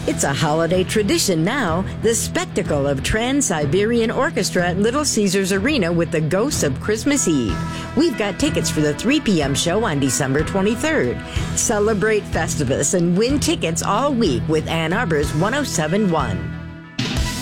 It's a holiday tradition now, the spectacle of Trans-Siberian Orchestra at Little Caesars Arena with the Ghosts of Christmas Eve. We've got tickets for the 3 p.m. show on December 23rd. Celebrate Festivus and win tickets all week with Ann Arbor's 1071.